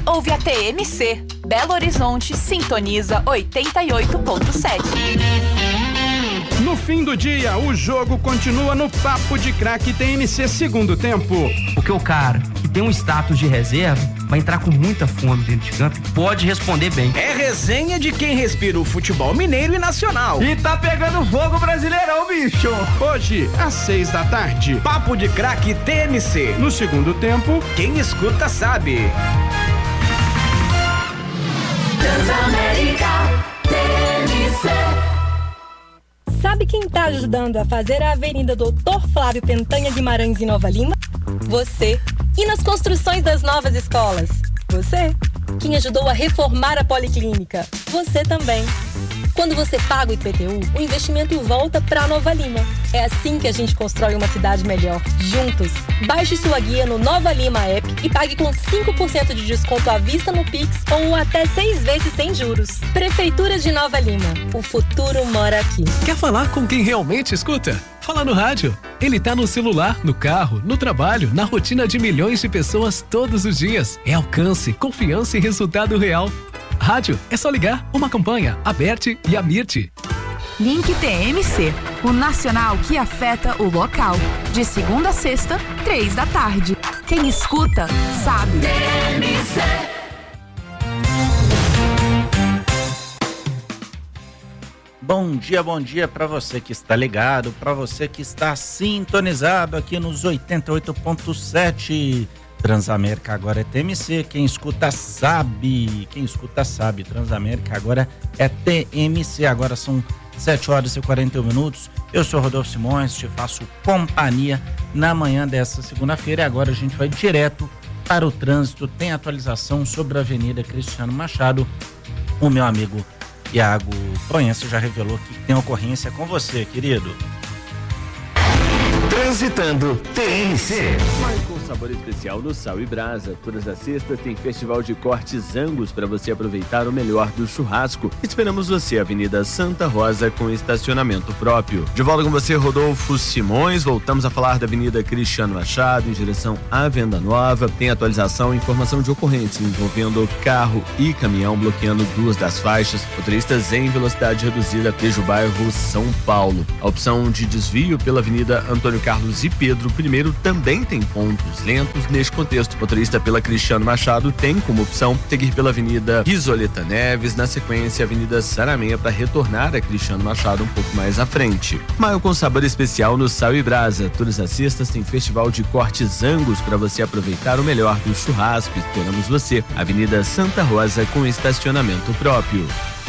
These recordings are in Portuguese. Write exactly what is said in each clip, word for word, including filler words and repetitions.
ouve a T M C. Belo Horizonte sintoniza oitenta e oito ponto sete. No fim do dia, o jogo continua no Papo de Craque T M C segundo tempo. Porque o cara que tem um status de reserva vai entrar com muita fome dentro de campo, pode responder bem. É resenha de quem respira o futebol mineiro e nacional. E tá pegando fogo Brasileirão, bicho. Hoje, às seis da tarde, Papo de Craque T M C. No segundo tempo, quem escuta sabe. Transamérica T M C. Sabe quem está ajudando a fazer a Avenida Doutor Flávio Pentanha Guimarães em Nova Lima? Você. E nas construções das novas escolas? Você. Quem ajudou a reformar a Policlínica? Você também. Quando você paga o I P T U, o investimento volta para Nova Lima. É assim que a gente constrói uma cidade melhor, juntos. Baixe sua guia no Nova Lima App e pague com cinco por cento de desconto à vista no Pix ou até seis vezes sem juros. Prefeitura de Nova Lima. O futuro mora aqui. Quer falar com quem realmente escuta? Fala no rádio. Ele tá no celular, no carro, no trabalho, na rotina de milhões de pessoas todos os dias. É alcance, confiança e resultado real. Rádio, é só ligar. Uma campanha, Aberte e Amirte. Link T M C, o nacional que afeta o local. De segunda a sexta, três da tarde. Quem escuta, sabe. T M C. Bom dia, bom dia para você que está ligado, para você que está sintonizado aqui nos oitenta e oito ponto sete. Transamérica agora é T M C, quem escuta sabe, quem escuta sabe, Transamérica agora é T M C, agora são sete horas e quarenta e um minutos, eu sou Rodolfo Simões, te faço companhia na manhã dessa segunda-feira e agora a gente vai direto para o trânsito, tem atualização sobre a Avenida Cristiano Machado, o meu amigo Iago Proença já revelou que tem ocorrência com você, querido. Transitando T M C. Com sabor especial no Sal e Brasa. Todas as sextas tem festival de cortes Angus para você aproveitar o melhor do churrasco. Esperamos você, Avenida Santa Rosa, com estacionamento próprio. De volta com você, Rodolfo Simões. Voltamos a falar da Avenida Cristiano Machado, em direção à Venda Nova. Tem atualização e informação de ocorrência envolvendo carro e caminhão bloqueando duas das faixas. Motoristas em velocidade reduzida desde o bairro São Paulo. A opção de desvio pela Avenida Antônio Carlos e Pedro I também tem pontos lentos. Neste contexto, o motorista pela Cristiano Machado tem como opção seguir pela Avenida Risoleta Neves, na sequência Avenida Sarameia para retornar a Cristiano Machado um pouco mais à frente. Maio com sabor especial no Sal e Brasa. Todas as sextas tem festival de cortes Angus para você aproveitar o melhor do churrasco. Esperamos você, Avenida Santa Rosa com estacionamento próprio.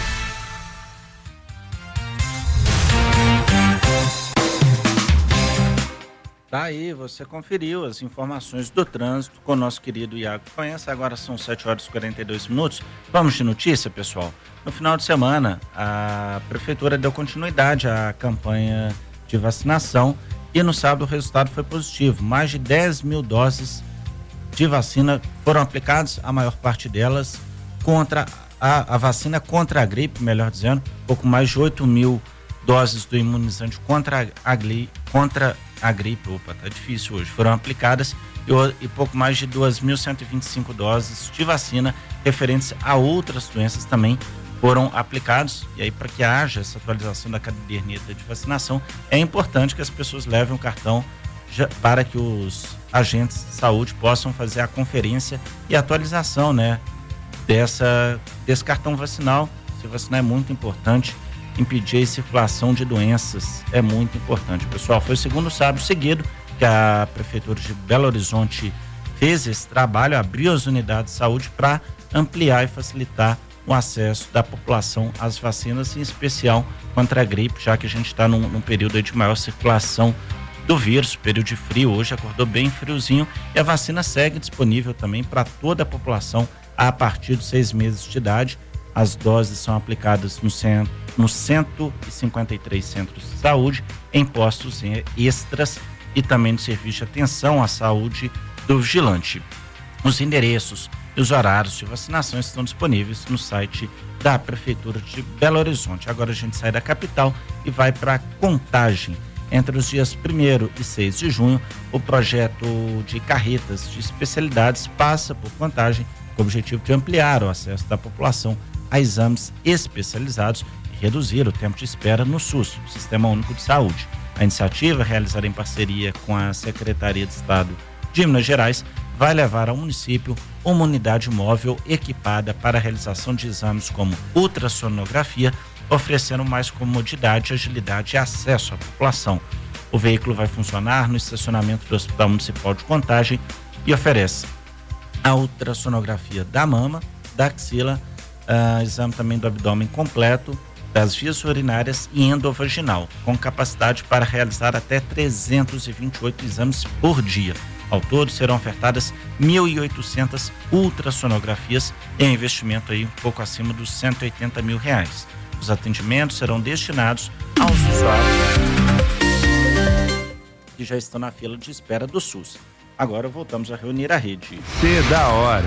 Tá aí, você conferiu as informações do trânsito com o nosso querido Iago Proença. Agora são sete horas e quarenta e dois minutos. Vamos de notícia, pessoal. No final de semana, a Prefeitura deu continuidade à campanha de vacinação e no sábado o resultado foi positivo. Mais de dez mil doses de vacina foram aplicadas, a maior parte delas contra a, a vacina contra a gripe, melhor dizendo, pouco mais de oito mil doses do imunizante contra a, contra a gripe, opa, tá difícil hoje, foram aplicadas e, e pouco mais de duas mil cento e vinte e cinco doses de vacina referentes a outras doenças também foram aplicados. E aí, para que haja essa atualização da caderneta de vacinação, é importante que as pessoas levem o cartão já, para que os agentes de saúde possam fazer a conferência e a atualização, né, dessa, desse cartão vacinal. Se vacinar é muito importante. Impedir a circulação de doenças é muito importante, pessoal. Foi o segundo sábado seguido que a Prefeitura de Belo Horizonte fez esse trabalho, abriu as unidades de saúde para ampliar e facilitar o acesso da população às vacinas, em especial contra a gripe, já que a gente está num, num período de maior circulação do vírus, período de frio. Hoje acordou bem friozinho e a vacina segue disponível também para toda a população a partir dos seis meses de idade. As doses são aplicadas no centro, nos cento e cinquenta e três centros de saúde, em postos extras e também no serviço de atenção à saúde do vigilante. Os endereços e os horários de vacinação estão disponíveis no site da Prefeitura de Belo Horizonte. Agora a gente sai da capital e vai para Contagem. Entre os dias primeiro e seis de junho, o projeto de carretas de especialidades passa por Contagem com o objetivo de ampliar o acesso da população a exames especializados e reduzir o tempo de espera no SUS, o Sistema Único de Saúde. A iniciativa, realizada em parceria com a Secretaria de Estado de Minas Gerais, vai levar ao município uma unidade móvel equipada para a realização de exames como ultrassonografia, oferecendo mais comodidade, agilidade e acesso à população. O veículo vai funcionar no estacionamento do Hospital Municipal de Contagem e oferece a ultrassonografia da mama, da axila, uh, exame também do abdômen completo, das vias urinárias e endovaginal, com capacidade para realizar até trezentos e vinte e oito exames por dia. Ao todo, serão ofertadas mil e oitocentas ultrassonografias em investimento aí um pouco acima dos cento e oitenta mil reais. Os atendimentos serão destinados aos usuários que já estão na fila de espera do SUS. Agora voltamos a reunir a rede. C da hora.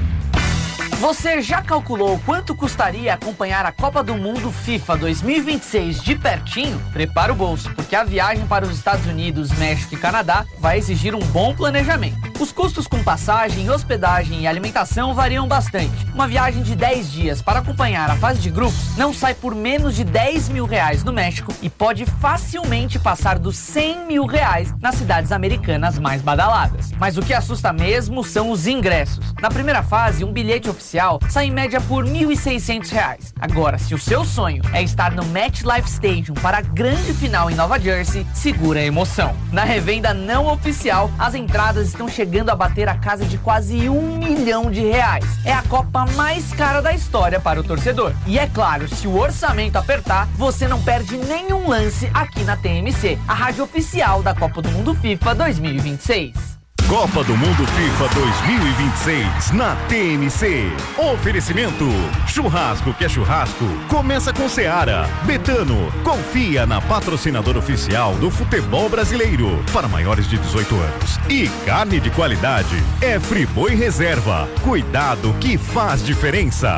Você já calculou quanto custaria acompanhar a Copa do Mundo FIFA dois mil e vinte e seis de pertinho? Prepara o bolso, porque a viagem para os Estados Unidos, México e Canadá vai exigir um bom planejamento. Os custos com passagem, hospedagem e alimentação variam bastante. Uma viagem de dez dias para acompanhar a fase de grupos não sai por menos de dez mil reais no México e pode facilmente passar dos cem mil reais nas cidades americanas mais badaladas. Mas o que assusta mesmo são os ingressos. Na primeira fase, um bilhete oficial sai em média por mil e seiscentos reais. Agora, se o seu sonho é estar no MetLife Stadium para a grande final em Nova Jersey, segura a emoção. Na revenda não oficial, as entradas estão chegando a bater a casa de quase um milhão de reais. É a Copa mais cara da história para o torcedor. E é claro, se o orçamento apertar, você não perde nenhum lance aqui na T M C, a rádio oficial da Copa do Mundo FIFA dois mil e vinte e seis. Copa do Mundo FIFA dois mil e vinte e seis na T M C. Oferecimento: churrasco que é churrasco, começa com Seara. Betano, confia na patrocinadora oficial do futebol brasileiro para maiores de dezoito anos. E carne de qualidade é Friboi Reserva. Cuidado que faz diferença.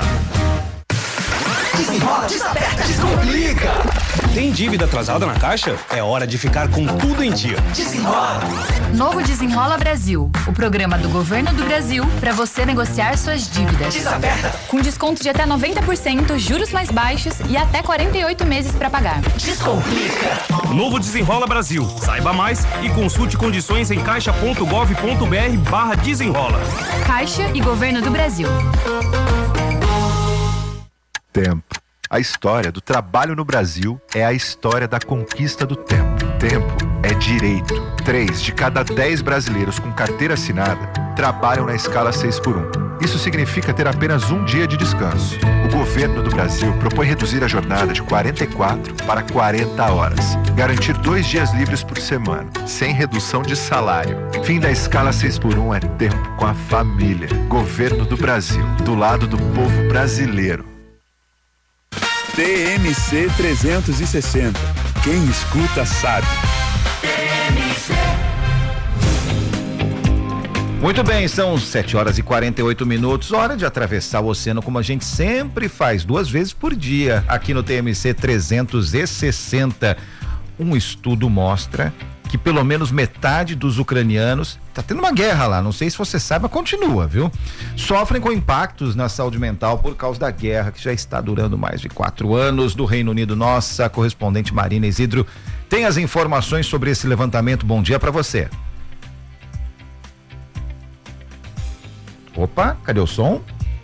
Desenrola, desaperta, descomplica. Tem dívida atrasada na Caixa? É hora de ficar com tudo em dia. Desenrola. Novo Desenrola Brasil, o programa do Governo do Brasil para você negociar suas dívidas. Desaperta. Com desconto de até noventa por cento, juros mais baixos e até quarenta e oito meses para pagar. Descomplica. Novo Desenrola Brasil. Saiba mais e consulte condições em caixa ponto gov ponto br barra desenrola. Caixa e Governo do Brasil. Tempo. A história do trabalho no Brasil é a história da conquista do tempo. Tempo é direito. Três de cada dez brasileiros com carteira assinada trabalham na escala seis por um. Isso significa ter apenas um dia de descanso. O governo do Brasil propõe reduzir a jornada de quarenta e quatro para quarenta horas. Garantir dois dias livres por semana, sem redução de salário. Fim da escala seis por um é tempo com a família. Governo do Brasil, do lado do povo brasileiro. T M C trezentos e sessenta. Quem escuta sabe. Muito bem, são sete horas e quarenta e oito minutos, hora de atravessar o oceano como a gente sempre faz, duas vezes por dia, aqui no T M C trezentos e sessenta. Um estudo mostra que pelo menos metade dos ucranianos, tá tendo uma guerra lá, não sei se você sabe, mas continua, viu? Sofrem com impactos na saúde mental por causa da guerra, que já está durando mais de quatro anos. Do Reino Unido, nossa correspondente Marina Isidro tem as informações sobre esse levantamento. Bom dia para você. Opa, cadê o som?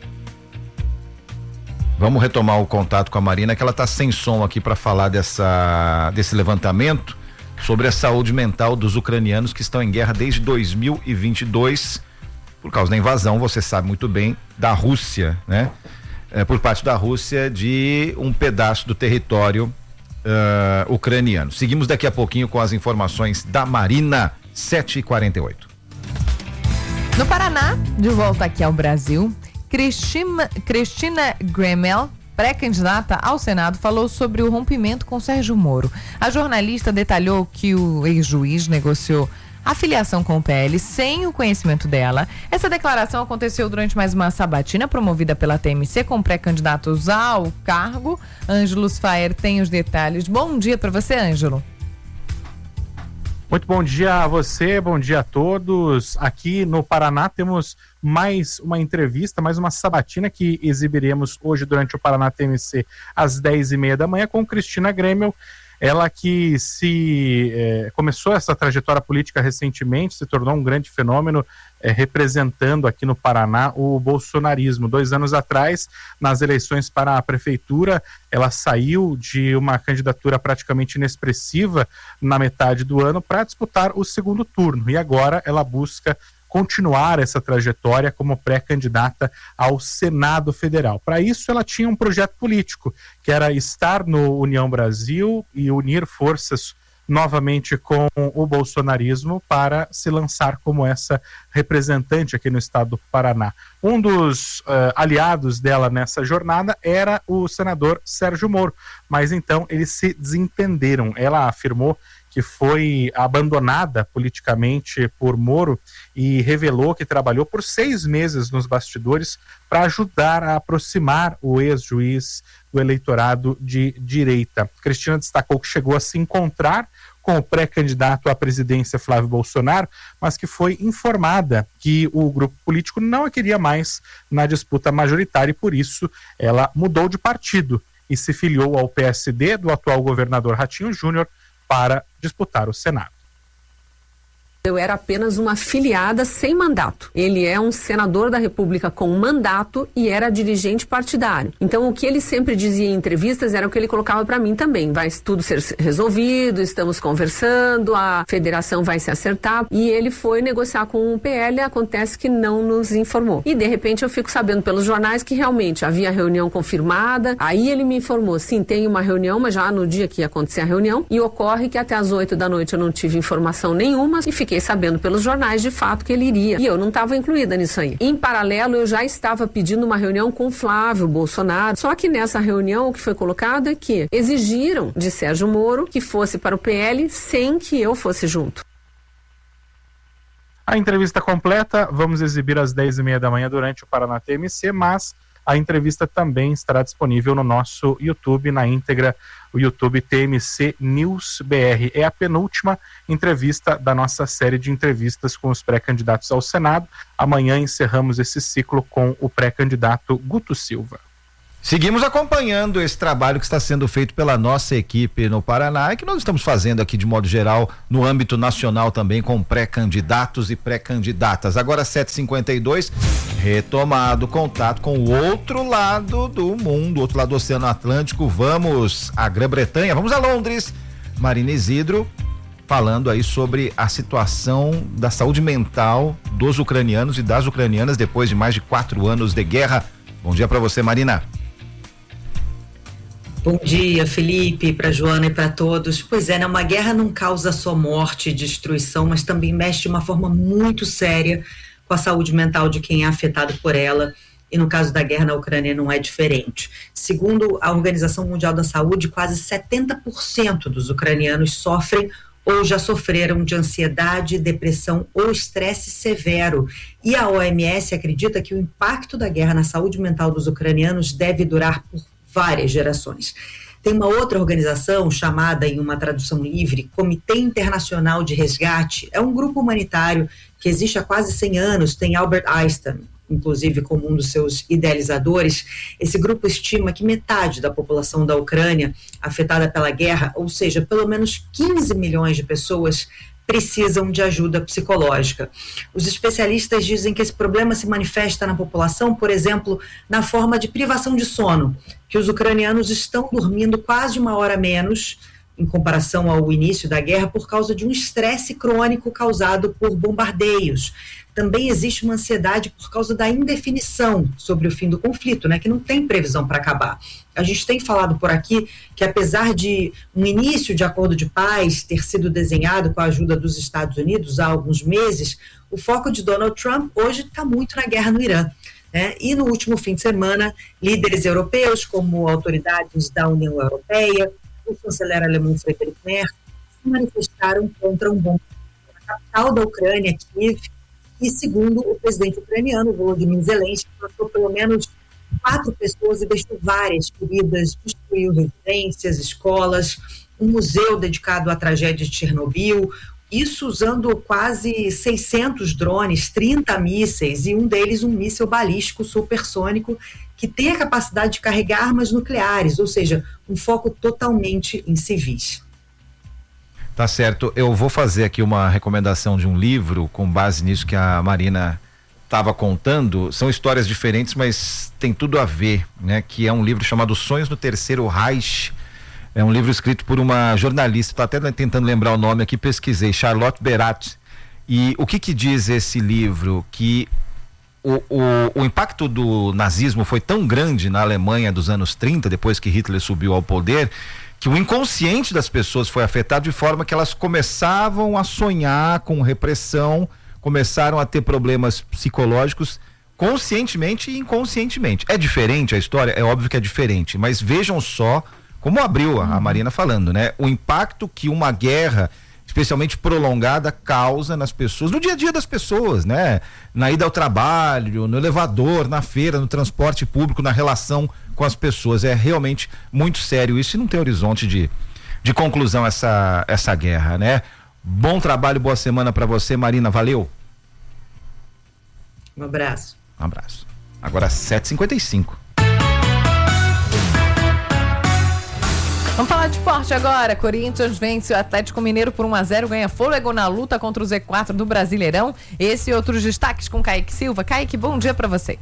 Vamos retomar o contato com a Marina, que ela tá sem som aqui para falar dessa, desse levantamento sobre a saúde mental dos ucranianos que estão em guerra desde dois mil e vinte e dois, por causa da invasão, você sabe muito bem, da Rússia, né? É, por parte da Rússia, de um pedaço do território uh, ucraniano. Seguimos daqui a pouquinho com as informações da Marina, sete e quarenta e oito. No Paraná, de volta aqui ao Brasil, Cristina, Cristina Gremel, pré-candidata ao Senado, falou sobre o rompimento com Sérgio Moro. A jornalista detalhou que o ex-juiz negociou a filiação com o P L sem o conhecimento dela. Essa declaração aconteceu durante mais uma sabatina promovida pela T M C com pré-candidatos ao cargo. Ângelo Sfaer tem os detalhes. Bom dia para você, Ângelo. Muito bom dia a você, bom dia a todos. Aqui no Paraná temos mais uma entrevista, mais uma sabatina que exibiremos hoje durante o Paraná T M C às dez e meia da manhã com Cristina Grêmio. Ela que se eh, começou essa trajetória política recentemente, se tornou um grande fenômeno, eh, representando aqui no Paraná o bolsonarismo. Dois anos atrás, nas eleições para a prefeitura, ela saiu de uma candidatura praticamente inexpressiva na metade do ano para disputar o segundo turno. E agora ela busca continuar essa trajetória como pré-candidata ao Senado Federal. Para isso, ela tinha um projeto político, que era estar no União Brasil e unir forças novamente com o bolsonarismo para se lançar como essa representante aqui no estado do Paraná. Um dos uh, aliados dela nessa jornada era o senador Sérgio Moro, mas então eles se desentenderam. Ela afirmou que foi abandonada politicamente por Moro e revelou que trabalhou por seis meses nos bastidores para ajudar a aproximar o ex-juiz do eleitorado de direita. Cristina destacou que chegou a se encontrar com o pré-candidato à presidência Flávio Bolsonaro, mas que foi informada que o grupo político não a queria mais na disputa majoritária e por isso ela mudou de partido e se filiou ao P S D do atual governador Ratinho Júnior para disputar o Senado. Eu era apenas uma filiada sem mandato. Ele é um senador da República com mandato e era dirigente partidário. Então, o que ele sempre dizia em entrevistas era o que ele colocava para mim também. Vai tudo ser resolvido, estamos conversando, a federação vai se acertar. E ele foi negociar com o P L, acontece que não nos informou. E, de repente, eu fico sabendo pelos jornais que realmente havia reunião confirmada. Aí ele me informou, sim, tem uma reunião, mas já no dia que ia acontecer a reunião. E ocorre que até às oito da noite eu não tive informação nenhuma e fiquei Fiquei sabendo pelos jornais de fato que ele iria. E eu não estava incluída nisso aí. Em paralelo, eu já estava pedindo uma reunião com Flávio Bolsonaro. Só que nessa reunião o que foi colocado é que exigiram de Sérgio Moro que fosse para o P L sem que eu fosse junto. A entrevista completa vamos exibir às dez e meia da manhã durante o Paraná T M C, mas a entrevista também estará disponível no nosso YouTube, na íntegra, o YouTube T M C News B R. É a penúltima entrevista da nossa série de entrevistas com os pré-candidatos ao Senado. Amanhã encerramos esse ciclo com o pré-candidato Guto Silva. Seguimos acompanhando esse trabalho que está sendo feito pela nossa equipe no Paraná e que nós estamos fazendo aqui de modo geral no âmbito nacional também com pré-candidatos e pré-candidatas. Agora sete e cinquenta e dois, retomado o contato com o outro lado do mundo, outro lado do Oceano Atlântico. Vamos à Grã-Bretanha, vamos a Londres. Marina Isidro falando aí sobre a situação da saúde mental dos ucranianos e das ucranianas depois de mais de quatro anos de guerra. Bom dia para você, Marina. Bom dia, Felipe, para Joana e para todos. Pois é, né, uma guerra não causa só morte e destruição, mas também mexe de uma forma muito séria com a saúde mental de quem é afetado por ela. E no caso da guerra na Ucrânia não é diferente. Segundo a Organização Mundial da Saúde, quase setenta por cento dos ucranianos sofrem ou já sofreram de ansiedade, depressão ou estresse severo. E a O M S acredita que o impacto da guerra na saúde mental dos ucranianos deve durar por várias gerações. Tem uma outra organização chamada, em uma tradução livre, Comitê Internacional de Resgate. É um grupo humanitário que existe há quase cem anos, tem Albert Einstein, inclusive como um dos seus idealizadores. Esse grupo estima que metade da população da Ucrânia afetada pela guerra, ou seja, pelo menos quinze milhões de pessoas, precisam de ajuda psicológica. Os especialistas dizem que esse problema se manifesta na população, por exemplo, na forma de privação de sono, que os ucranianos estão dormindo quase uma hora menos em comparação ao início da guerra por causa de um estresse crônico causado por bombardeios. Também existe uma ansiedade por causa da indefinição sobre o fim do conflito, né, que não tem previsão para acabar. A gente tem falado por aqui que, apesar de um início de acordo de paz ter sido desenhado com a ajuda dos Estados Unidos há alguns meses, o foco de Donald Trump hoje está muito na guerra no Irã. Né? E no último fim de semana, líderes europeus, como autoridades da União Europeia, o chanceler alemão Friedrich Merz, se manifestaram contra um bombardeio na capital da Ucrânia, Kiev. E segundo o presidente ucraniano, Volodymyr Zelensky, matou pelo menos quatro pessoas e deixou várias feridas, destruiu residências, escolas, um museu dedicado à tragédia de Chernobyl isso usando quase seiscentos drones, trinta mísseis e um deles um míssil balístico supersônico que tem a capacidade de carregar armas nucleares, ou seja, um foco totalmente em civis. Tá certo, eu vou fazer aqui uma recomendação de um livro com base nisso que a Marina estava contando. São histórias diferentes, mas tem tudo a ver, né? Que é um livro chamado Sonhos no Terceiro Reich. É um livro escrito por uma jornalista, estou até tentando lembrar o nome aqui, pesquisei, Charlotte Berat. E o que que diz esse livro? Que o, o, o impacto do nazismo foi tão grande na Alemanha dos anos trinta, depois que Hitler subiu ao poder, que o inconsciente das pessoas foi afetado de forma que elas começavam a sonhar com repressão, começaram a ter problemas psicológicos conscientemente e inconscientemente. É diferente a história? É óbvio que é diferente, mas vejam só como abriu a, a Marina falando, né? O impacto que uma guerra, especialmente prolongada, causa nas pessoas, no dia a dia das pessoas, né? Na ida ao trabalho, no elevador, na feira, no transporte público, na relação com as pessoas. É realmente muito sério isso e não tem horizonte de, de conclusão essa, essa guerra, né? Bom trabalho, boa semana para você, Marina, valeu. Um abraço. Um abraço. Agora sete e cinquenta e cinco. Vamos falar de esporte agora. Corinthians vence o Atlético Mineiro por um a zero, ganha fôlego na luta contra o Z quatro do Brasileirão. Esse e outros destaques com Kaique Silva. Kaique, bom dia para você.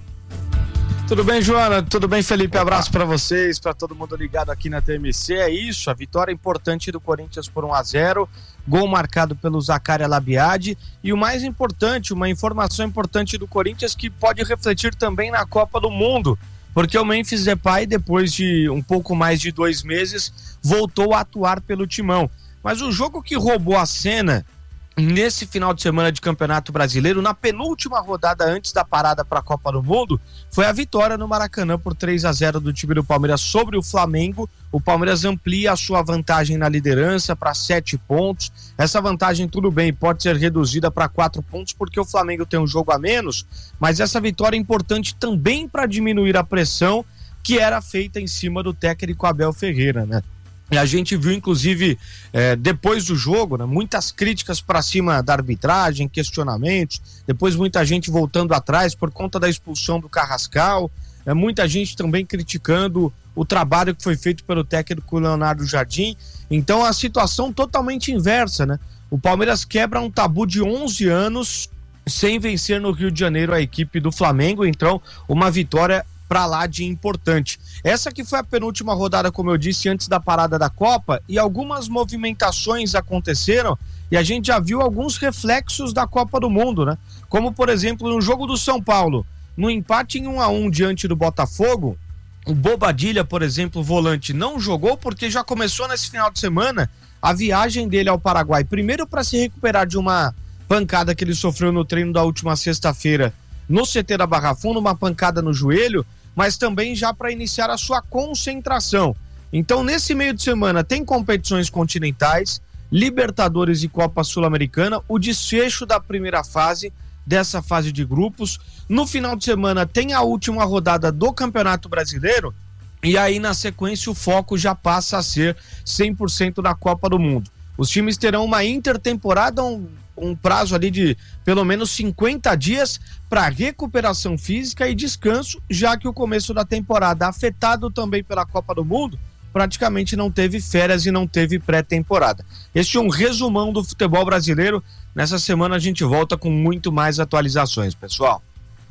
Tudo bem, Joana? Tudo bem, Felipe? Abraço para vocês, para todo mundo ligado aqui na T M C. É isso, a vitória importante do Corinthians por um a zero, gol marcado pelo Zaccaria Labiade e o mais importante, uma informação importante do Corinthians que pode refletir também na Copa do Mundo, porque o Memphis Depay, depois de um pouco mais de dois meses, voltou a atuar pelo timão. Mas o jogo que roubou a cena nesse final de semana de Campeonato Brasileiro, na penúltima rodada antes da parada para a Copa do Mundo, foi a vitória no Maracanã por três a zero do time do Palmeiras sobre o Flamengo. O Palmeiras amplia a sua vantagem na liderança para sete pontos. Essa vantagem, tudo bem, pode ser reduzida para quatro pontos porque o Flamengo tem um jogo a menos, mas essa vitória é importante também para diminuir a pressão que era feita em cima do técnico Abel Ferreira, né? E a gente viu, inclusive, eh, depois do jogo, né, muitas críticas para cima da arbitragem, questionamentos, depois muita gente voltando atrás por conta da expulsão do Carrascal, eh, muita gente também criticando o trabalho que foi feito pelo técnico Leonardo Jardim. Então a situação totalmente inversa, né? O Palmeiras quebra um tabu de onze anos sem vencer no Rio de Janeiro a equipe do Flamengo, então uma vitória para lá de importante. Essa que foi a penúltima rodada, como eu disse, antes da parada da Copa, e algumas movimentações aconteceram e a gente já viu alguns reflexos da Copa do Mundo, né? Como, por exemplo, no jogo do São Paulo, no empate em um a um diante do Botafogo, o Bobadilla, por exemplo, volante, não jogou porque já começou nesse final de semana a viagem dele ao Paraguai, primeiro para se recuperar de uma pancada que ele sofreu no treino da última sexta-feira no C T da Barra Funda, uma pancada no joelho, mas também já para iniciar a sua concentração. Então, nesse meio de semana, tem competições continentais, Libertadores e Copa Sul-Americana, o desfecho da primeira fase, dessa fase de grupos. No final de semana, tem a última rodada do Campeonato Brasileiro, e aí, na sequência, o foco já passa a ser cem por cento da Copa do Mundo. Os times terão uma intertemporada, um, um prazo ali de pelo menos cinquenta dias para recuperação física e descanso, já que o começo da temporada, afetado também pela Copa do Mundo, praticamente não teve férias e não teve pré-temporada. Este é um resumão do futebol brasileiro. Nessa semana a gente volta com muito mais atualizações, pessoal.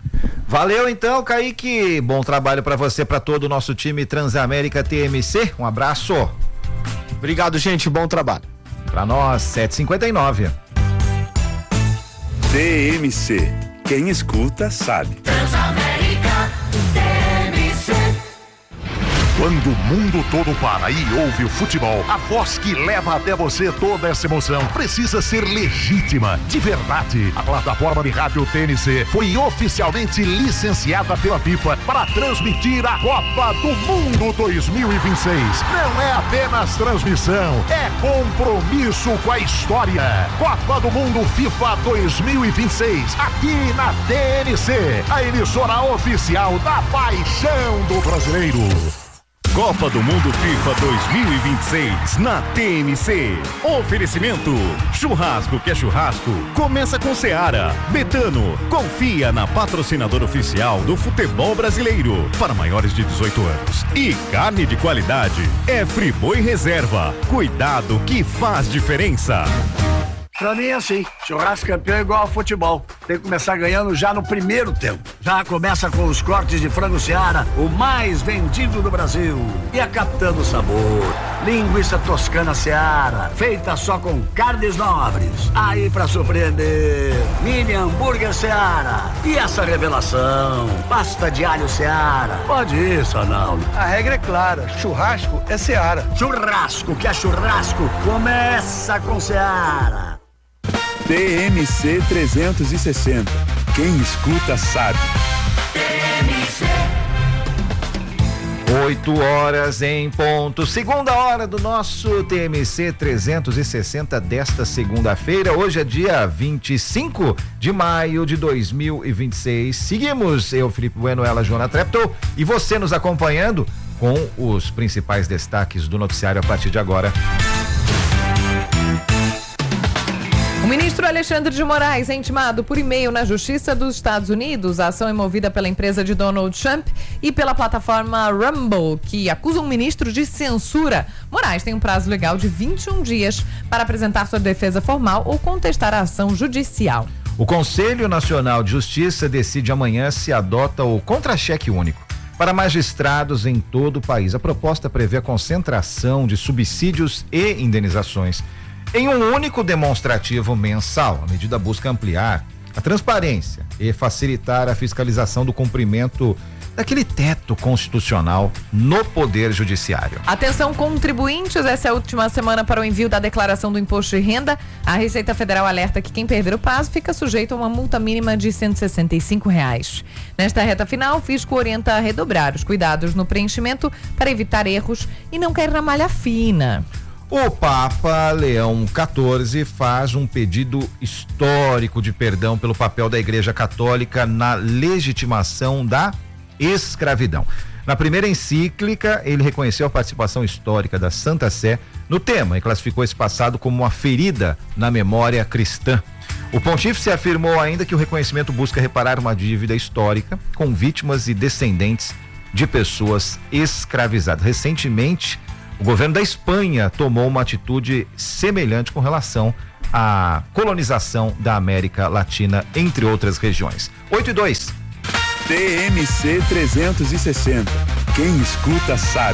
Valeu então, Kaique. Bom trabalho para você, para todo o nosso time Transamérica T M C. Um abraço. Obrigado, gente. Bom trabalho. Para nós, sete e cinquenta e nove. T M C. Quem escuta sabe. Transamérica T M C. Quando o mundo todo para e ouve o futebol, a voz que leva até você toda essa emoção precisa ser legítima, de verdade. A plataforma de rádio T N C foi oficialmente licenciada pela FIFA para transmitir a Copa do Mundo dois mil e vinte e seis. Não é apenas transmissão, é compromisso com a história. Copa do Mundo FIFA dois mil e vinte e seis, aqui na T N C, a emissora oficial da paixão do brasileiro. Copa do Mundo FIFA dois mil e vinte e seis na T M C. Oferecimento: churrasco que é churrasco, começa com Seara. Betano, confia na patrocinadora oficial do futebol brasileiro para maiores de dezoito anos. E carne de qualidade é Friboi Reserva. Cuidado que faz diferença. Pra mim é assim, churrasco campeão é igual ao futebol. Tem que começar ganhando já no primeiro tempo. Já começa com os cortes de frango Seara, o mais vendido do Brasil. E a Capitã do Sabor, linguiça toscana Seara, feita só com carnes nobres. Aí pra surpreender, mini hambúrguer Seara. E essa revelação, pasta de alho Seara. Pode ir, Sanaldo. A regra é clara, churrasco é Seara. Churrasco que é churrasco, começa com Seara. T M C trezentos e sessenta. Quem escuta sabe. oito horas em ponto. Segunda hora do nosso T M C trezentos e sessenta desta segunda-feira. Hoje é dia vinte e cinco de maio de dois mil e vinte e seis. Seguimos, eu, Felipe Bueno, ela, Joana Treptow, e você nos acompanhando com os principais destaques do noticiário a partir de agora. O ministro Alexandre de Moraes é intimado por e-mail na Justiça dos Estados Unidos. A ação é movida pela empresa de Donald Trump e pela plataforma Rumble, que acusam o ministro de censura. Moraes tem um prazo legal de vinte e um dias para apresentar sua defesa formal ou contestar a ação judicial. O Conselho Nacional de Justiça decide amanhã se adota o contra-cheque único para magistrados em todo o país. A proposta prevê a concentração de subsídios e indenizações em um único demonstrativo mensal. A medida busca ampliar a transparência e facilitar a fiscalização do cumprimento daquele teto constitucional no Poder Judiciário. Atenção, contribuintes, essa é a última semana para o envio da declaração do imposto de renda. A Receita Federal alerta que quem perder o prazo fica sujeito a uma multa mínima de cento e sessenta e cinco reais. Nesta reta final, o fisco orienta a redobrar os cuidados no preenchimento para evitar erros e não cair na malha fina. O Papa Leão quatorze faz um pedido histórico de perdão pelo papel da Igreja Católica na legitimação da escravidão. Na primeira encíclica, ele reconheceu a participação histórica da Santa Sé no tema e classificou esse passado como uma ferida na memória cristã. O pontífice afirmou ainda que o reconhecimento busca reparar uma dívida histórica com vítimas e descendentes de pessoas escravizadas. Recentemente, o governo da Espanha tomou uma atitude semelhante com relação à colonização da América Latina, entre outras regiões. oito e dois. T M C trezentos e sessenta. Quem escuta sabe.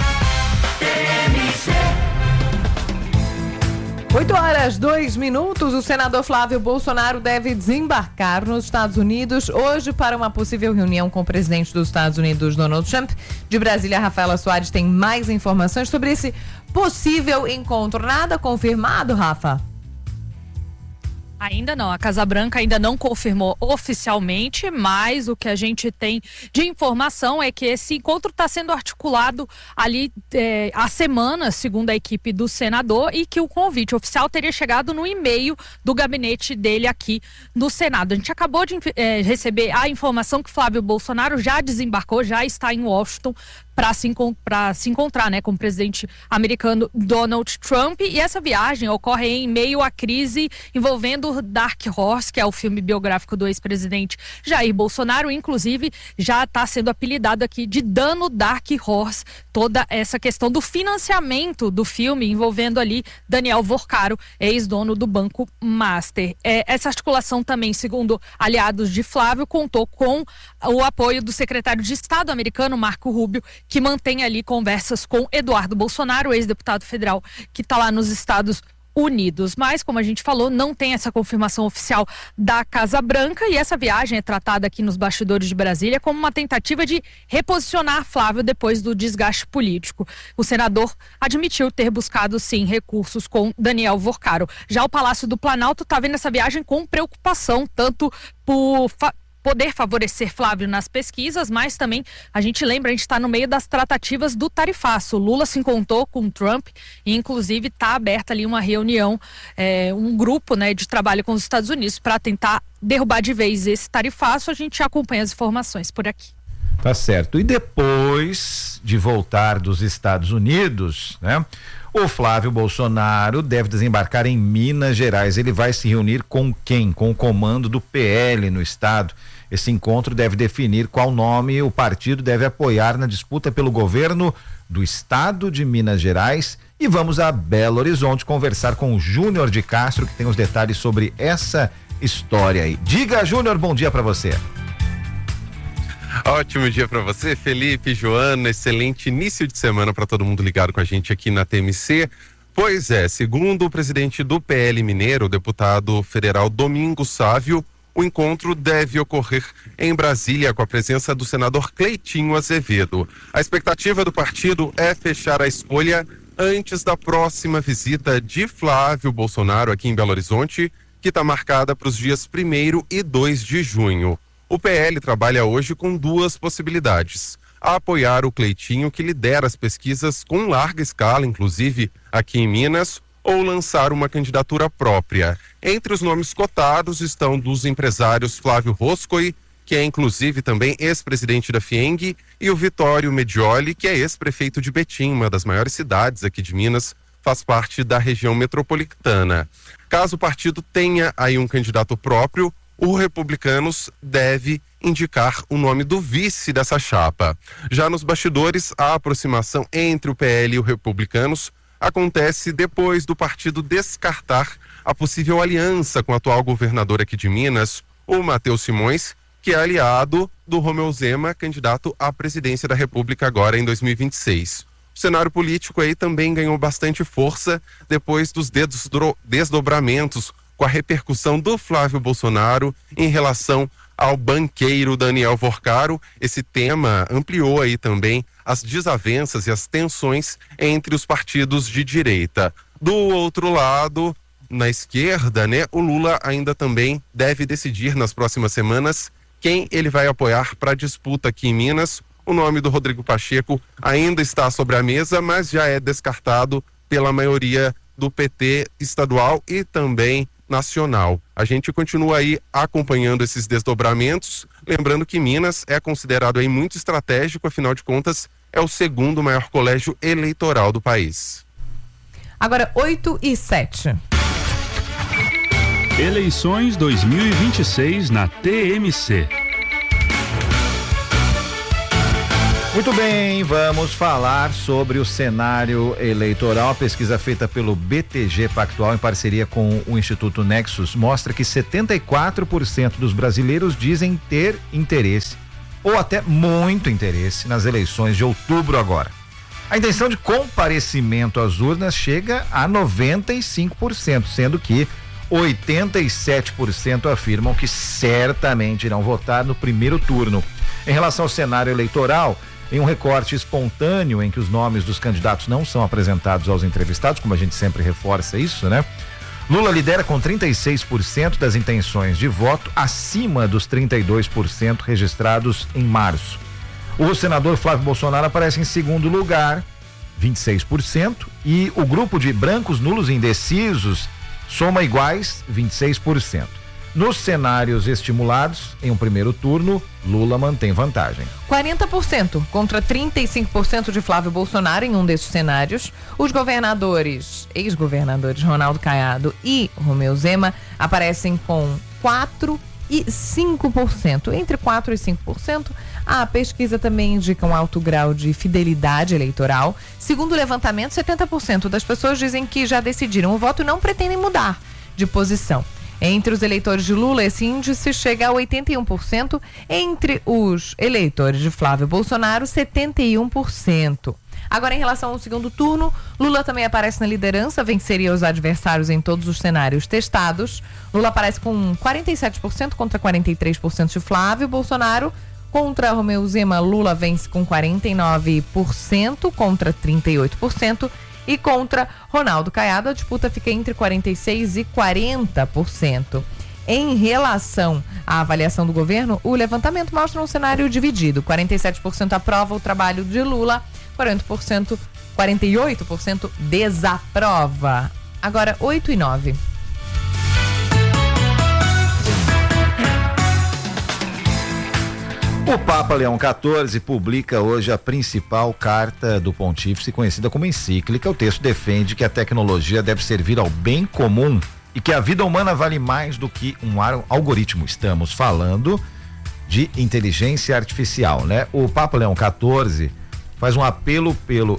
oito horas, dois minutos. O senador Flávio Bolsonaro deve desembarcar nos Estados Unidos hoje para uma possível reunião com o presidente dos Estados Unidos, Donald Trump. De Brasília, Rafaela Soares tem mais informações sobre esse possível encontro. Nada confirmado, Rafa? Ainda não, a Casa Branca ainda não confirmou oficialmente, mas o que a gente tem de informação é que esse encontro está sendo articulado ali é, há semanas, segundo a equipe do senador, e que o convite oficial teria chegado no e-mail do gabinete dele aqui no Senado. A gente acabou de é, receber a informação que Flávio Bolsonaro já desembarcou, já está em Washington para se, pra se encontrar, né, com o presidente americano Donald Trump, e essa viagem ocorre em meio à crise envolvendo Dark Horse, que é o filme biográfico do ex-presidente Jair Bolsonaro. Inclusive já está sendo apelidado aqui de Dano Dark Horse, toda essa questão do financiamento do filme envolvendo ali Daniel Vorcaro, ex-dono do Banco Master. É, essa articulação também, segundo aliados de Flávio, contou com o apoio do secretário de Estado americano Marco Rubio, que mantém ali conversas com Eduardo Bolsonaro, ex-deputado federal, que está lá nos Estados Unidos. Mas, como a gente falou, não tem essa confirmação oficial da Casa Branca, e essa viagem é tratada aqui nos bastidores de Brasília como uma tentativa de reposicionar Flávio depois do desgaste político. O senador admitiu ter buscado, sim, recursos com Daniel Vorcaro. Já o Palácio do Planalto está vendo essa viagem com preocupação, tanto por fa- poder favorecer Flávio nas pesquisas, mas também a gente lembra, a gente está no meio das tratativas do tarifaço. Lula se encontrou com Trump e inclusive está aberta ali uma reunião, é, um grupo, né, de trabalho com os Estados Unidos para tentar derrubar de vez esse tarifaço. A gente acompanha as informações por aqui. Tá certo. E depois de voltar dos Estados Unidos, né? O Flávio Bolsonaro deve desembarcar em Minas Gerais. Ele vai se reunir com quem? Com o comando do P L no estado. Esse encontro deve definir qual nome o partido deve apoiar na disputa pelo governo do estado de Minas Gerais. E vamos a Belo Horizonte conversar com o Júnior de Castro, que tem os detalhes sobre essa história aí. Diga, Júnior, bom dia para você. Ótimo dia para você, Felipe, Joana, excelente início de semana para todo mundo ligado com a gente aqui na T M C. Pois é, segundo o presidente do P L Mineiro, o deputado federal Domingos Sávio, o encontro deve ocorrer em Brasília com a presença do senador Cleitinho Azevedo. A expectativa do partido é fechar a escolha antes da próxima visita de Flávio Bolsonaro aqui em Belo Horizonte, que está marcada para os dias primeiro e dois de junho. O P L trabalha hoje com duas possibilidades: apoiar o Cleitinho, que lidera as pesquisas com larga escala, inclusive aqui em Minas, ou lançar uma candidatura própria. Entre os nomes cotados estão dos empresários Flávio Roscoe, que é inclusive também ex-presidente da FIENG, e o Vitório Medioli, que é ex-prefeito de Betim, uma das maiores cidades aqui de Minas, faz parte da região metropolitana. Caso o partido tenha aí um candidato próprio, o Republicanos deve indicar o nome do vice dessa chapa. Já nos bastidores, a aproximação entre o P L e o Republicanos acontece depois do partido descartar a possível aliança com o atual governador aqui de Minas, o Matheus Simões, que é aliado do Romeu Zema, candidato à presidência da República agora em dois mil e vinte e seis. O cenário político aí também ganhou bastante força depois dos desdobramentos com a repercussão do Flávio Bolsonaro em relação ao banqueiro Daniel Vorcaro. Esse tema ampliou aí também as desavenças e as tensões entre os partidos de direita. Do outro lado, na esquerda, né, o Lula ainda também deve decidir nas próximas semanas quem ele vai apoiar para a disputa aqui em Minas. O nome do Rodrigo Pacheco ainda está sobre a mesa, mas já é descartado pela maioria do P T estadual e também nacional. A gente continua aí acompanhando esses desdobramentos, lembrando que Minas é considerado aí muito estratégico, afinal de contas é o segundo maior colégio eleitoral do país. Agora oito e sete. Eleições dois mil e vinte e seis na T M C. Muito bem, vamos falar sobre o cenário eleitoral. A pesquisa feita pelo B T G Pactual em parceria com o Instituto Nexus mostra que setenta e quatro por cento dos brasileiros dizem ter interesse ou até muito interesse nas eleições de outubro agora. A intenção de comparecimento às urnas chega a noventa e cinco por cento, sendo que oitenta e sete por cento afirmam que certamente irão votar no primeiro turno. Em relação ao cenário eleitoral, em um recorte espontâneo em que os nomes dos candidatos não são apresentados aos entrevistados, como a gente sempre reforça isso, né? Lula lidera com trinta e seis por cento das intenções de voto, acima dos trinta e dois por cento registrados em março. O senador Flávio Bolsonaro aparece em segundo lugar, vinte e seis por cento, e o grupo de brancos, nulos e indecisos soma iguais, vinte e seis por cento. Nos cenários estimulados, em um primeiro turno, Lula mantém vantagem. quarenta por cento contra trinta e cinco por cento de Flávio Bolsonaro em um desses cenários. Os governadores, ex-governadores Ronaldo Caiado e Romeu Zema aparecem com quatro e cinco por cento. Entre quatro e cinco por cento, a pesquisa também indica um alto grau de fidelidade eleitoral. Segundo o levantamento, setenta por cento das pessoas dizem que já decidiram o voto e não pretendem mudar de posição. Entre os eleitores de Lula, esse índice chega a oitenta e um por cento. Entre os eleitores de Flávio Bolsonaro, setenta e um por cento. Agora, em relação ao segundo turno, Lula também aparece na liderança, venceria os adversários em todos os cenários testados. Lula aparece com quarenta e sete por cento contra quarenta e três por cento de Flávio Bolsonaro. Contra Romeu Zema, Lula vence com quarenta e nove por cento contra trinta e oito por cento. E contra Ronaldo Caiado, a disputa fica entre quarenta e seis por cento e quarenta por cento. Em relação à avaliação do governo, o levantamento mostra um cenário dividido. quarenta e sete por cento aprova o trabalho de Lula, quarenta por cento, quarenta e oito por cento desaprova. Agora, oito e nove. O Papa Leão quatorze publica hoje a principal carta do pontífice, conhecida como encíclica. O texto defende que a tecnologia deve servir ao bem comum e que a vida humana vale mais do que um algoritmo. Estamos falando de inteligência artificial, né? O Papa Leão quatorze faz um apelo pelo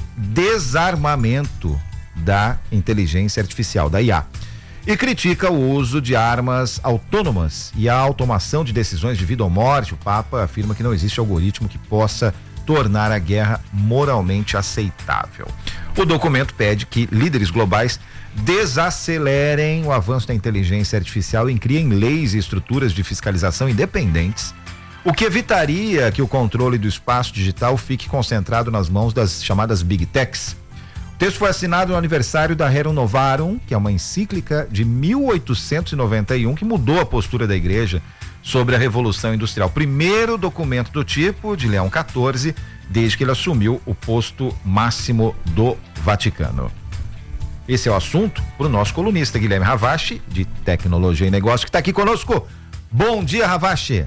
desarmamento da inteligência artificial, da I A, e critica o uso de armas autônomas e a automação de decisões de vida ou morte. O Papa afirma que não existe algoritmo que possa tornar a guerra moralmente aceitável. O documento pede que líderes globais desacelerem o avanço da inteligência artificial e criem leis e estruturas de fiscalização independentes, o que evitaria que o controle do espaço digital fique concentrado nas mãos das chamadas Big Techs. O texto foi assinado no aniversário da Rerum Novarum, que é uma encíclica de mil oitocentos e noventa e um que mudou a postura da igreja sobre a Revolução Industrial. Primeiro documento do tipo de Leão quatorze, desde que ele assumiu o posto máximo do Vaticano. Esse é o assunto para o nosso colunista Guilherme Ravache, de Tecnologia e Negócio, que está aqui conosco. Bom dia, Ravache.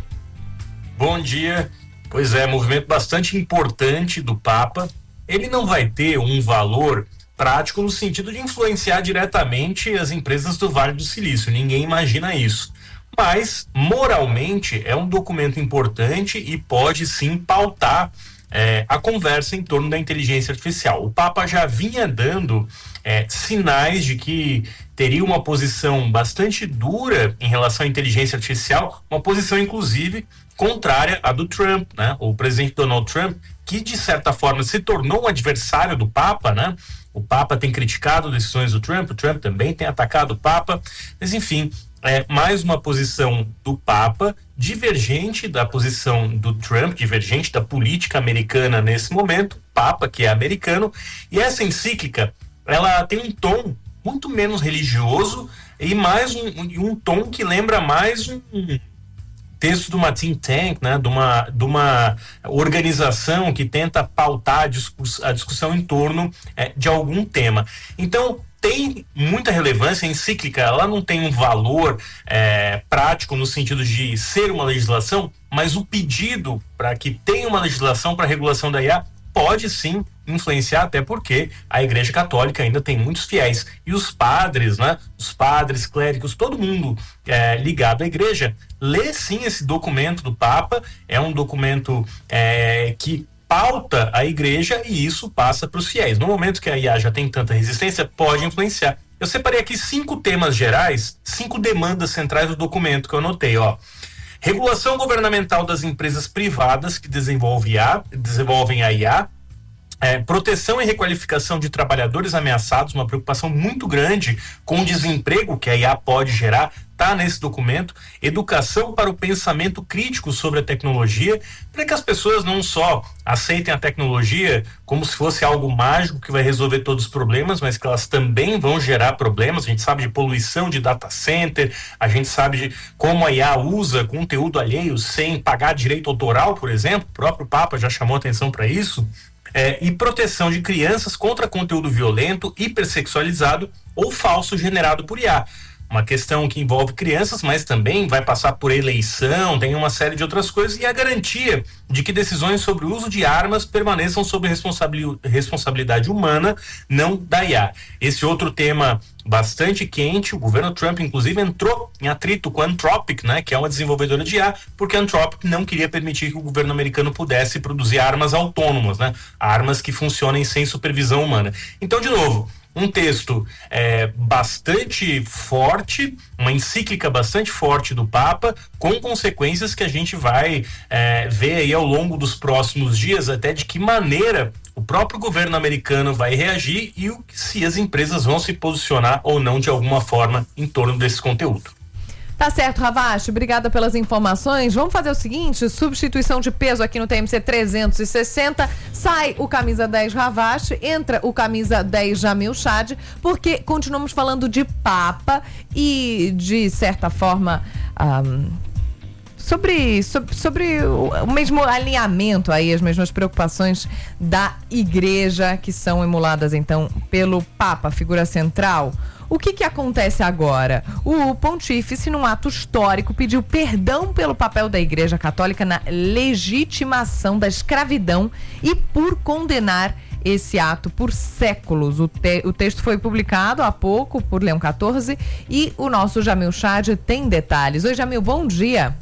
Bom dia. Pois é, movimento bastante importante do Papa. Ele não vai ter um valor prático no sentido de influenciar diretamente as empresas do Vale do Silício. Ninguém imagina isso. Mas, moralmente, é um documento importante e pode sim pautar é, a conversa em torno da inteligência artificial. O Papa já vinha dando é, sinais de que teria uma posição bastante dura em relação à inteligência artificial, uma posição, inclusive, contrária à do Trump, né? O presidente Donald Trump, que de certa forma se tornou um adversário do Papa, né? O Papa tem criticado decisões do Trump, o Trump também tem atacado o Papa, mas enfim, é mais uma posição do Papa divergente da posição do Trump, divergente da política americana nesse momento, Papa que é americano, e essa encíclica, ela tem um tom muito menos religioso e mais um, um, um tom que lembra mais um texto de uma think tank, né, de uma, de uma organização que tenta pautar a, discuss, a discussão em torno é, de algum tema. Então, tem muita relevância. A encíclica, ela não tem um valor é, prático no sentido de ser uma legislação, mas o pedido para que tenha uma legislação para a regulação da I A pode sim influenciar, até porque a Igreja Católica ainda tem muitos fiéis. E os padres, né? Os padres, clérigos, todo mundo é, ligado à Igreja, lê sim esse documento do Papa. É um documento é, que pauta a Igreja e isso passa para os fiéis. No momento que a I A já tem tanta resistência, pode influenciar. Eu separei aqui cinco temas gerais, cinco demandas centrais do documento que eu anotei, ó. Regulação governamental das empresas privadas que desenvolvem, I A, desenvolvem a I A, é, proteção e requalificação de trabalhadores ameaçados, uma preocupação muito grande com o desemprego que a I A pode gerar, está nesse documento. Educação para o pensamento crítico sobre a tecnologia, para que as pessoas não só aceitem a tecnologia como se fosse algo mágico que vai resolver todos os problemas, mas que elas também vão gerar problemas. A gente sabe de poluição de data center, a gente sabe de como a I A usa conteúdo alheio sem pagar direito autoral, por exemplo. O próprio Papa já chamou atenção para isso. É, e proteção de crianças contra conteúdo violento, hipersexualizado ou falso gerado por I A. Uma questão que envolve crianças, mas também vai passar por eleição, tem uma série de outras coisas, e a garantia de que decisões sobre o uso de armas permaneçam sob responsabilidade humana, não da I A. Esse outro tema bastante quente, o governo Trump inclusive entrou em atrito com a Anthropic, né, que é uma desenvolvedora de I A, porque a Anthropic não queria permitir que o governo americano pudesse produzir armas autônomas, né, armas que funcionem sem supervisão humana. Então, de novo, um texto é, bastante forte, uma encíclica bastante forte do Papa, com consequências que a gente vai é, ver aí ao longo dos próximos dias, até de que maneira o próprio governo americano vai reagir e o, se as empresas vão se posicionar ou não de alguma forma em torno desse conteúdo. Tá certo, Ravache, obrigada pelas informações. Vamos fazer o seguinte, substituição de peso aqui no T M C trezentos e sessenta, sai o camisa dez Ravache, entra o camisa dez Jamil Chad, porque continuamos falando de Papa e de certa forma um, sobre, sobre, sobre o mesmo alinhamento aí, as mesmas preocupações da igreja que são emuladas então pelo Papa, figura central. O que que acontece agora? O pontífice, num ato histórico, pediu perdão pelo papel da Igreja Católica na legitimação da escravidão e por condenar esse ato por séculos. O, te, o texto foi publicado há pouco por Leão quatorze e o nosso Jamil Chad tem detalhes. Oi, Jamil, bom dia.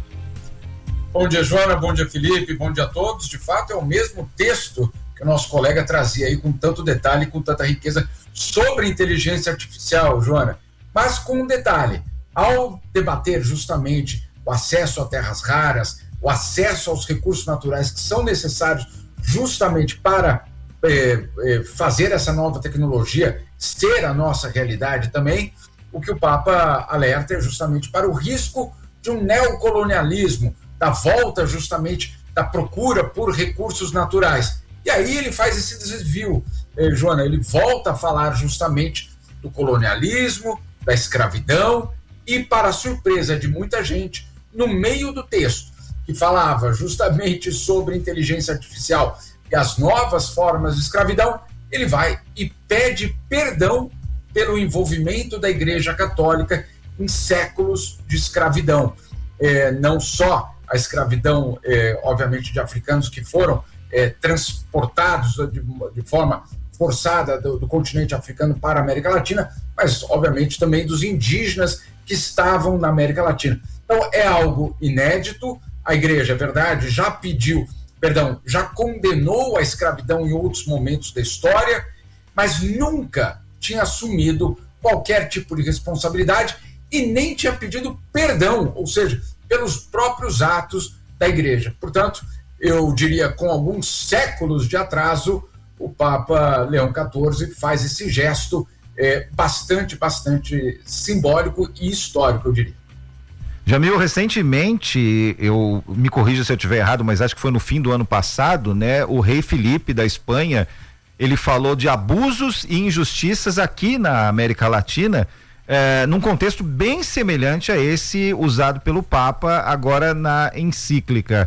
Bom dia, Joana, bom dia, Felipe, bom dia a todos. De fato, é o mesmo texto que o nosso colega trazia aí com tanto detalhe, com tanta riqueza sobre inteligência artificial, Joana. Mas com um detalhe, ao debater justamente o acesso a terras raras, o acesso aos recursos naturais que são necessários justamente para É, é, fazer essa nova tecnologia ser a nossa realidade também, o que o Papa alerta é justamente para o risco de um neocolonialismo, da volta justamente da procura por recursos naturais. E aí ele faz esse desvio, eh, Joana, ele volta a falar justamente do colonialismo, da escravidão e, para a surpresa de muita gente, no meio do texto, que falava justamente sobre inteligência artificial e as novas formas de escravidão, ele vai e pede perdão pelo envolvimento da Igreja Católica em séculos de escravidão. É, não só a escravidão, é, obviamente, de africanos que foram é, transportados de, de forma forçada do, do continente africano para a América Latina, mas, obviamente, também dos indígenas que estavam na América Latina. Então, é algo inédito. A Igreja, é verdade, já pediu Perdão, já condenou a escravidão em outros momentos da história, mas nunca tinha assumido qualquer tipo de responsabilidade e nem tinha pedido perdão, ou seja, pelos próprios atos da Igreja. Portanto, eu diria, com alguns séculos de atraso, o Papa Leão quatorze faz esse gesto é, bastante, bastante simbólico e histórico, eu diria. Jamil, recentemente, eu me corrija se eu estiver errado, mas acho que foi no fim do ano passado, né? O rei Felipe da Espanha, ele falou de abusos e injustiças aqui na América Latina, eh, num contexto bem semelhante a esse usado pelo Papa agora na encíclica.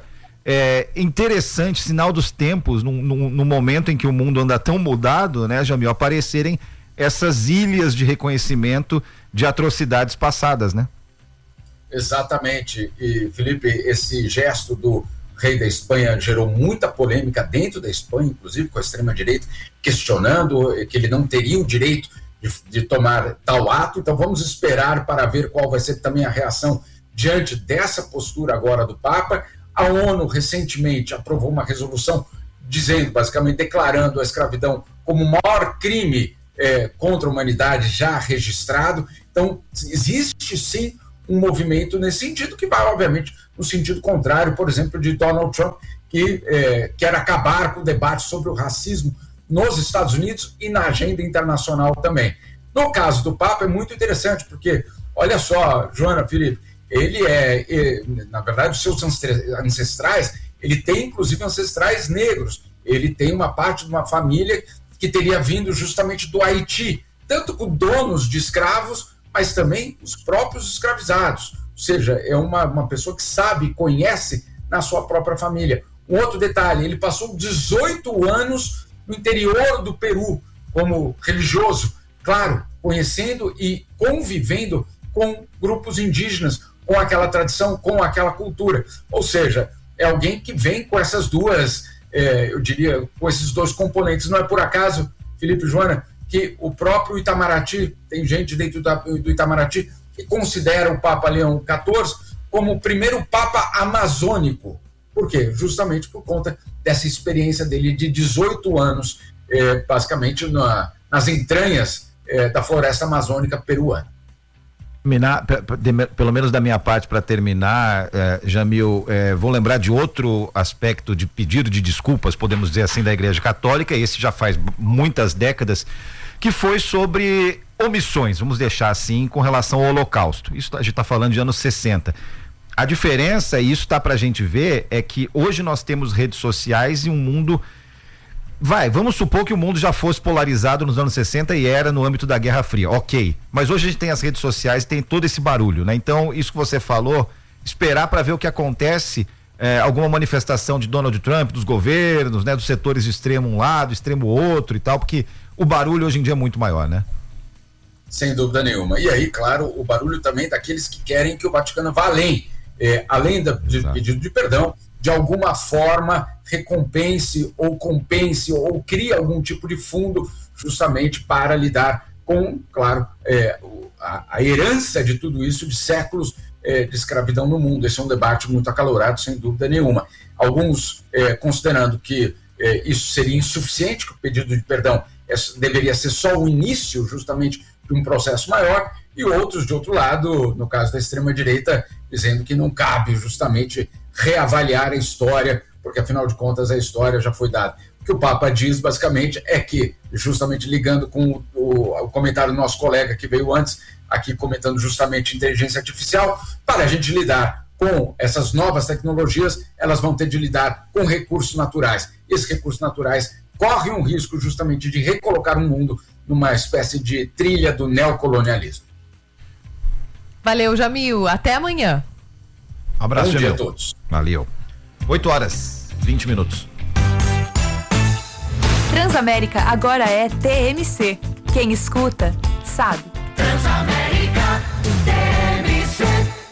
É interessante, sinal dos tempos, no, no, no momento em que o mundo anda tão mudado, né, Jamil, aparecerem essas ilhas de reconhecimento de atrocidades passadas, né? Exatamente, e Felipe, esse gesto do rei da Espanha gerou muita polêmica dentro da Espanha, inclusive com a extrema-direita, questionando que ele não teria o direito de, de tomar tal ato. Então vamos esperar para ver qual vai ser também a reação diante dessa postura agora do Papa. A ONU recentemente aprovou uma resolução dizendo, basicamente declarando a escravidão como o maior crime eh, contra a humanidade já registrado. Então existe sim um movimento nesse sentido, que vai, obviamente, no sentido contrário, por exemplo, de Donald Trump, que é, quer acabar com o debate sobre o racismo nos Estados Unidos e na agenda internacional também. No caso do Papa, é muito interessante, porque, olha só, Joana, Felipe, ele é, é na verdade, os seus ancestrais, ele tem, inclusive, ancestrais negros. Ele tem uma parte de uma família que teria vindo justamente do Haiti, tanto com donos de escravos, mas também os próprios escravizados. Ou seja, é uma, uma pessoa que sabe, conhece na sua própria família. Um outro detalhe, ele passou dezoito anos no interior do Peru como religioso, claro, conhecendo e convivendo com grupos indígenas, com aquela tradição, com aquela cultura. Ou seja, é alguém que vem com essas duas, é, eu diria, com esses dois componentes. Não é por acaso, Felipe e Joana, que o próprio Itamaraty, tem gente dentro do Itamaraty que considera o Papa Leão quatorze como o primeiro Papa amazônico. Por quê? Justamente por conta dessa experiência dele de dezoito anos, eh, basicamente na, nas entranhas eh, da floresta amazônica peruana. Terminar, pelo menos da minha parte, para terminar, eh, Jamil, eh, vou lembrar de outro aspecto de pedido de desculpas, podemos dizer assim, da Igreja Católica, esse já faz muitas décadas, que foi sobre omissões, vamos deixar assim, com relação ao Holocausto. Isso a gente está falando de anos sessenta. A diferença, e isso tá pra gente ver, é que hoje nós temos redes sociais e um mundo... Vai, vamos supor que o mundo já fosse polarizado nos anos sessenta e era no âmbito da Guerra Fria, ok. Mas hoje a gente tem as redes sociais e tem todo esse barulho, né? Então, isso que você falou, esperar para ver o que acontece, é, alguma manifestação de Donald Trump, dos governos, né? Dos setores de extremo um lado, extremo outro e tal, porque o barulho hoje em dia é muito maior, né? sem dúvida nenhuma. E aí, claro, o barulho também daqueles que querem que o Vaticano vá além, é, além do pedido de perdão, de alguma forma recompense ou compense ou crie algum tipo de fundo justamente para lidar com, claro, é, a, a herança de tudo isso, de séculos é, de escravidão no mundo. Esse é um debate muito acalorado, sem dúvida nenhuma. Alguns é, considerando que é, isso seria insuficiente, que o pedido de perdão é, deveria ser só o início, justamente, de um processo maior, e outros, de outro lado, no caso da extrema-direita, dizendo que não cabe justamente reavaliar a história, porque, afinal de contas, a história já foi dada. O que o Papa diz, basicamente, é que, justamente ligando com o, o comentário do nosso colega que veio antes, aqui comentando justamente inteligência artificial, para a gente lidar com essas novas tecnologias, elas vão ter de lidar com recursos naturais. E esses recursos naturais correm um risco justamente de recolocar o mundo numa espécie de trilha do neocolonialismo. Valeu, Jamil. Até amanhã. Abraço, Bom dia Jamil. a todos. Valeu. oito horas, vinte minutos. Transamérica agora é T M C. Quem escuta, sabe. Transamérica T M C.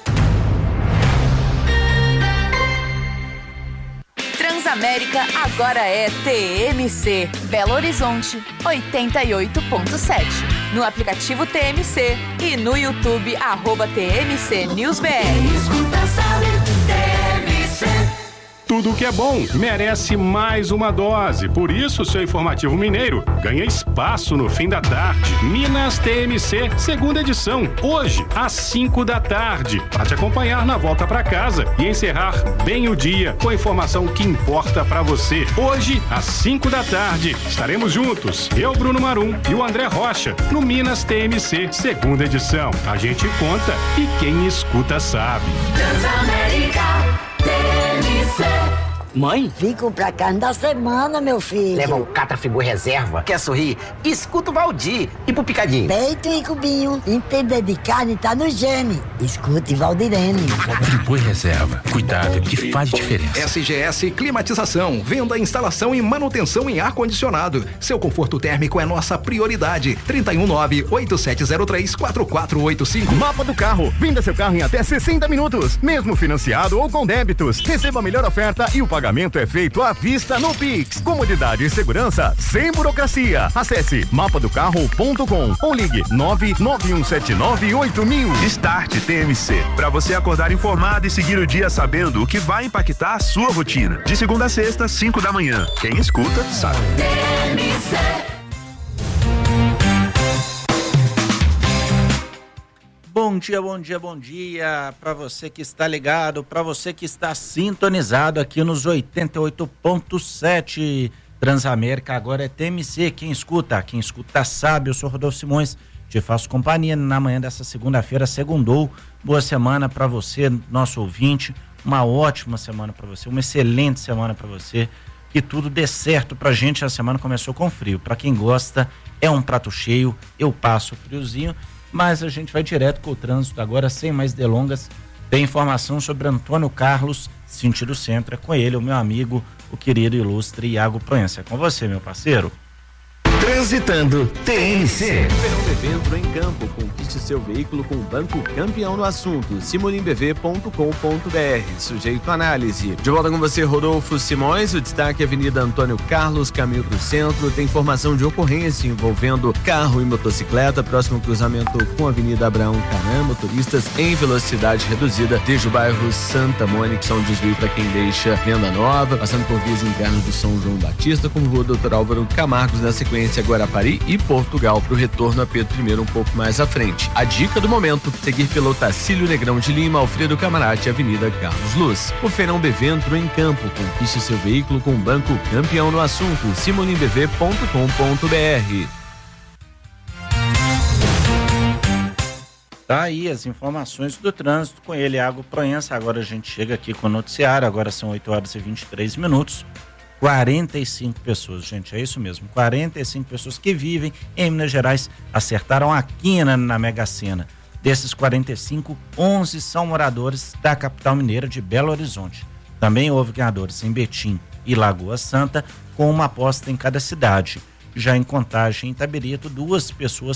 Transamérica agora é T M C. Belo Horizonte, oitenta e oito ponto sete. No aplicativo T M C e no YouTube, arroba T M C News B R. Quem escuta sabe, T M C. Tudo que é bom merece mais uma dose. Por isso, seu informativo mineiro ganha espaço no fim da tarde. Minas T M C, segunda edição, hoje, às cinco da tarde, para te acompanhar na volta para casa e encerrar bem o dia com a informação que importa para você. Hoje, às cinco da tarde, estaremos juntos, eu, Bruno Marum e o André Rocha, no Minas T M C, segunda edição. A gente conta e quem escuta sabe. Transamérica T M C. Mãe? Vim comprar carne da semana, meu filho. Leva um Catrafigu reserva. Quer sorrir? Escuta o Valdir. E pro picadinho? Peito e cubinho. Entender de carne tá no gene. Escute Valdirene. Friboi reserva. Cuidado que faz diferença. S G S Climatização. Venda, instalação e manutenção em ar-condicionado. Seu conforto térmico é nossa prioridade. trinta e um nove, oito sete zero três, quatro quatro oito cinco. Mapa do carro. Venda seu carro em até sessenta minutos. Mesmo financiado ou com débitos. Receba a melhor oferta e o pagamento é feito à vista no Pix. Comodidade e segurança sem burocracia. Acesse mapa do carro ponto com ou ligue nove nove um sete nove oito mil. Start T M C, para você acordar informado e seguir o dia sabendo o que vai impactar a sua rotina. De segunda a sexta, cinco da manhã. Quem escuta, sabe. T M C. Bom dia, bom dia, bom dia para você que está ligado, para você que está sintonizado aqui nos oitenta e oito ponto sete. Transamérica agora é T M C, quem escuta, quem escuta sabe. Eu sou Rodolfo Simões, te faço companhia na manhã dessa segunda-feira, segundou. Boa semana para você, nosso ouvinte, uma ótima semana para você, uma excelente semana para você, que tudo dê certo pra gente. A semana começou com frio, para quem gosta é um prato cheio, eu passo friozinho. Mas a gente vai direto com o trânsito agora, sem mais delongas. Tem informação sobre Antônio Carlos, sentido centro. É com ele, o meu amigo, o querido ilustre Iago Proença. É com você, meu parceiro. Transitando T M C. Verão B V entrou em campo. Conquiste seu veículo com o Banco Campeão no assunto. simonim b v ponto com ponto b r. Sujeito à análise. De volta com você, Rodolfo Simões. O destaque é Avenida Antônio Carlos, caminho para o centro. Tem informação de ocorrência envolvendo carro e motocicleta. Próximo cruzamento com a Avenida Abraão Canan. Motoristas em velocidade reduzida. Desde o bairro Santa Mônica, são desvio para quem deixa Venda Nova. Passando por vias internas do São João Batista, como Rua Doutor Álvaro Camargos, na sequência Guarapari e Portugal, para o retorno a Pedro I um pouco mais à frente. A dica do momento, seguir pelo Tacílio Negrão de Lima, Alfredo Camarate, Avenida Carlos Luz. O Feirão B V entrou em campo. Conquiste seu veículo com o Banco Campeão no assunto. simonim b v ponto com ponto b r. Tá aí as informações do trânsito com ele, Iago Proença. Agora a gente chega aqui com o noticiário, agora são oito horas e vinte e três minutos. quarenta e cinco pessoas, gente, é isso mesmo, quarenta e cinco pessoas que vivem em Minas Gerais acertaram a quina na Mega Sena. Desses quarenta e cinco, onze são moradores da capital mineira de Belo Horizonte. Também houve ganhadores em Betim e Lagoa Santa, com uma aposta em cada cidade. Já em Contagem e Itabirito, duas pessoas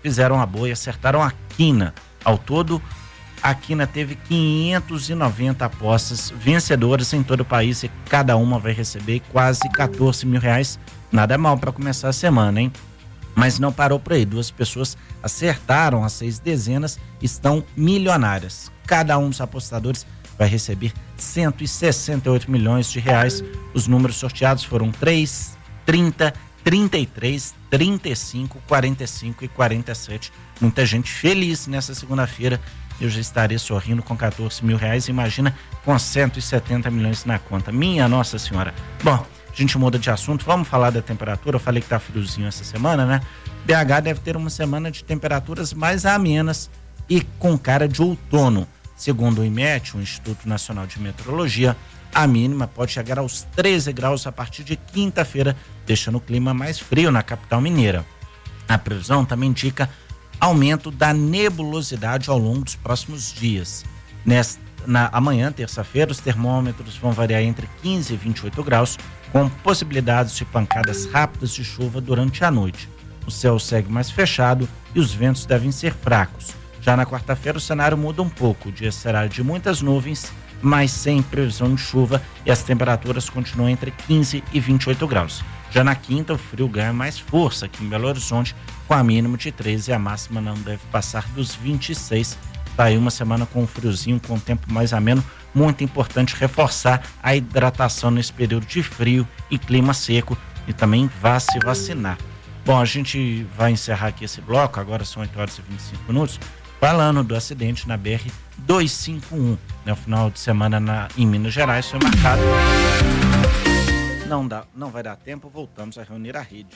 fizeram a boa e acertaram a quina. Ao todo, a quina teve quinhentas e noventa apostas vencedoras em todo o país e cada uma vai receber quase quatorze mil reais. Nada mal para começar a semana, hein? Mas não parou por aí. Duas pessoas acertaram as seis dezenas, estão milionárias. Cada um dos apostadores vai receber cento e sessenta e oito milhões de reais. Os números sorteados foram três, trinta, trinta e três, trinta e cinco, quarenta e cinco e quarenta e sete. Muita gente feliz nessa segunda-feira. Eu já estarei sorrindo com quatorze mil reais. Imagina com cento e setenta milhões na conta. Minha Nossa Senhora. Bom, a gente muda de assunto. Vamos falar da temperatura. Eu falei que tá friozinho essa semana, né? B H deve ter uma semana de temperaturas mais amenas e com cara de outono. Segundo o IMET, o Instituto Nacional de Meteorologia, a mínima pode chegar aos treze graus a partir de quinta-feira, deixando o clima mais frio na capital mineira. A previsão também indica aumento da nebulosidade ao longo dos próximos dias. Nesta, na, amanhã, terça-feira, os termômetros vão variar entre quinze e vinte e oito graus, com possibilidades de pancadas rápidas de chuva durante a noite. O céu segue mais fechado e os ventos devem ser fracos. Já na quarta-feira o cenário muda um pouco, o dia será de muitas nuvens, mas sem previsão de chuva e as temperaturas continuam entre quinze e vinte e oito graus. Já na quinta o frio ganha mais força aqui em Belo Horizonte, com a mínima de treze e a máxima não deve passar dos vinte e seis. Tá aí uma semana com um friozinho, com um tempo mais ameno, muito importante reforçar a hidratação nesse período de frio e clima seco e também vá se vacinar. Bom, a gente vai encerrar aqui esse bloco, agora são oito horas e vinte e cinco minutos, falando do acidente na B R duzentos e cinquenta e um, né? O final de semana na, em Minas Gerais foi marcado. Não, dá, não vai dar tempo, voltamos a reunir a rede.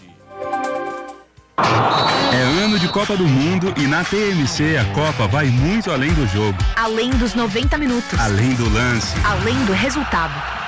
É ano de Copa do Mundo e na T M C a Copa vai muito além do jogo. Além dos noventa minutos. Além do lance. Além do resultado.